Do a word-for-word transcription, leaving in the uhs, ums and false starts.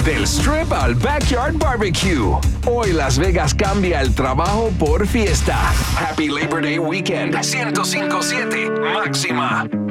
Del Strip al Backyard Barbecue. Hoy Las Vegas cambia el trabajo por fiesta. Happy Labor Day Weekend. ciento cinco punto siete Máxima.